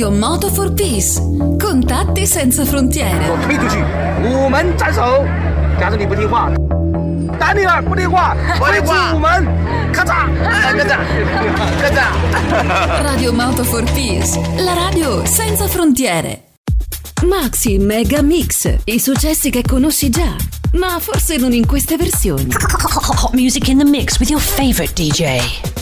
Radio Moto for Peace. Contatti senza frontiere. 我推出去，午门斩首。假如你不听话，打你了，不听话，推出午门，咔嚓，咔嚓，咔嚓。 Radio Moto for Peace, la radio senza frontiere. Maxi Mega Mix, i successi che conosci già, ma forse non in queste versioni. Music in the mix with your favorite DJ.